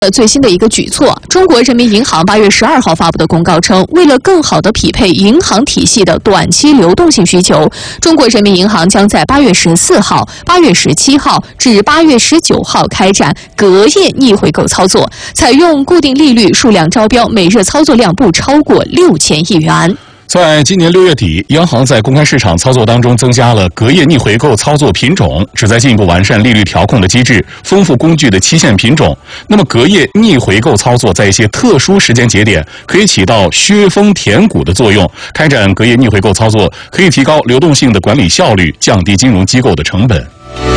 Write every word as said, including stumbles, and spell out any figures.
最新的一个举措，中国人民银行八月十二号发布的公告称，为了更好地匹配银行体系的短期流动性需求，中国人民银行将在八月十四号、八月十七号至八月十九号开展隔夜逆回购操作，采用固定利率数量招标，每日操作量不超过六千亿元。 在今年六月底，央行在公开市场操作当中增加了隔夜逆回购操作品种，旨在进一步完善利率调控的机制，丰富工具的期限品种。那么，隔夜逆回购操作在一些特殊时间节点可以起到削峰填谷的作用。开展隔夜逆回购操作可以提高流动性的管理效率，降低金融机构的成本。